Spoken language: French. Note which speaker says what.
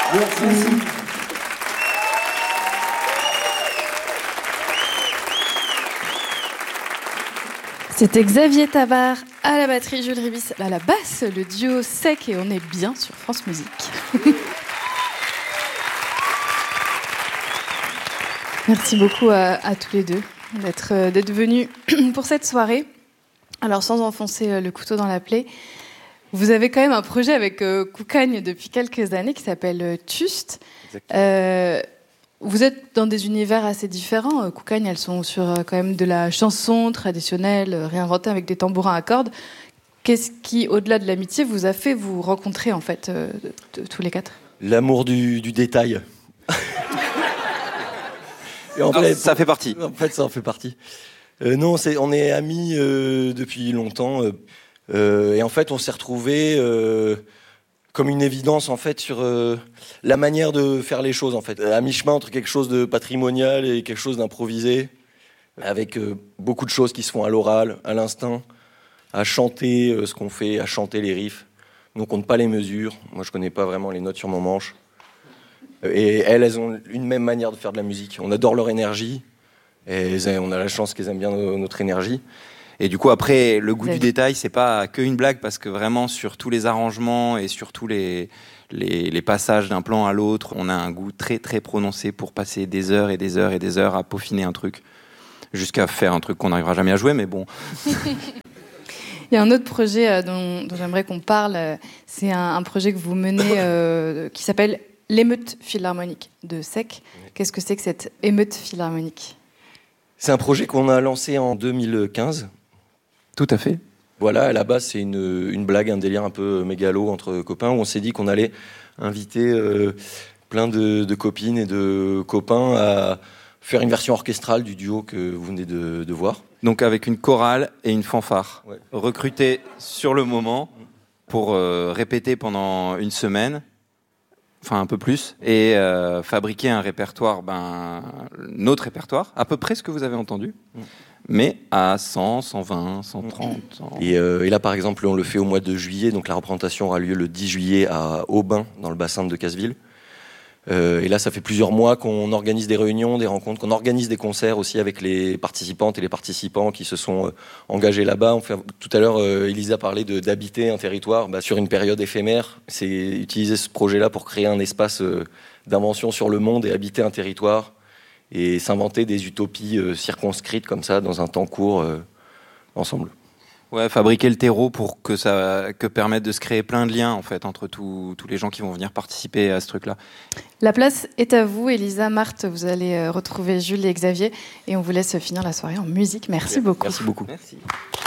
Speaker 1: Merci.
Speaker 2: C'était Xavier Tabart à la batterie, Jules Ribis à la basse, le duo Sec, et on est bien sur France Musique. Merci beaucoup à tous les deux d'être venus pour cette soirée. Alors sans enfoncer le couteau dans la plaie, vous avez quand même un projet avec Koukagne depuis quelques années qui s'appelle Tuste. Vous êtes dans des univers assez différents. Koukagne, elles sont sur quand même de la chanson traditionnelle, réinventée avec des tambourins à cordes. Qu'est-ce qui, au-delà de l'amitié, vous a fait vous rencontrer, en fait, tous les quatre ?
Speaker 3: L'amour du détail. Et en fait, ça fait partie. En fait, ça en fait partie. Non, on est amis depuis longtemps. Et en fait, on s'est retrouvés... comme une évidence en fait sur la manière de faire les choses en fait, à mi-chemin entre quelque chose de patrimonial et quelque chose d'improvisé, avec beaucoup de choses qui se font à l'oral, à l'instinct, à chanter ce qu'on fait, à chanter les riffs. Nous on compte pas les mesures, moi je connais pas vraiment les notes sur mon manche. Et elles ont une même manière de faire de la musique. On adore leur énergie, et on a la chance qu'elles aiment bien notre énergie. Et du coup, après, le goût du détail, c'est pas que une blague, parce que vraiment, sur tous les arrangements et sur tous les passages d'un plan à l'autre, on a un goût très, très prononcé pour passer des heures et des heures et des heures à peaufiner un truc, jusqu'à faire un truc qu'on n'arrivera jamais à jouer, mais bon.
Speaker 2: Il y a un autre projet dont j'aimerais qu'on parle. C'est un projet que vous menez qui s'appelle l'Émeute Philharmonique de Sec. Qu'est-ce que c'est que cette Émeute Philharmonique ?
Speaker 3: C'est un projet qu'on a lancé en 2015.
Speaker 4: Tout à fait.
Speaker 3: Voilà, à la base, c'est une blague, un délire un peu mégalo entre copains, où on s'est dit qu'on allait inviter plein de copines et de copains à faire une version orchestrale du duo que vous venez de voir.
Speaker 4: Donc avec une chorale et une fanfare, ouais. Recrutés sur le moment pour répéter pendant une semaine, enfin un peu plus, et fabriquer un répertoire, notre répertoire, à peu près ce que vous avez entendu. Mais à 100, 120, 130. 100...
Speaker 3: Et là, par exemple, on le fait au mois de juillet. Donc la représentation aura lieu le 10 juillet à Aubin, dans le bassin de Decazeville. Et là, ça fait plusieurs mois qu'on organise des réunions, des rencontres, qu'on organise des concerts aussi avec les participantes et les participants qui se sont engagés là-bas. Tout à l'heure, Elisa parlait d'habiter un territoire sur une période éphémère. C'est utiliser ce projet-là pour créer un espace d'invention sur le monde et habiter un territoire. Et s'inventer des utopies circonscrites comme ça, dans un temps court, ensemble.
Speaker 4: Ouais, fabriquer le terreau pour que permettre de se créer plein de liens, en fait, entre tous les gens qui vont venir participer à ce truc-là.
Speaker 2: La place est à vous, Elisa, Marthe. Vous allez retrouver Jules et Xavier. Et on vous laisse finir la soirée en musique. Merci beaucoup.
Speaker 3: Merci beaucoup.
Speaker 4: Merci.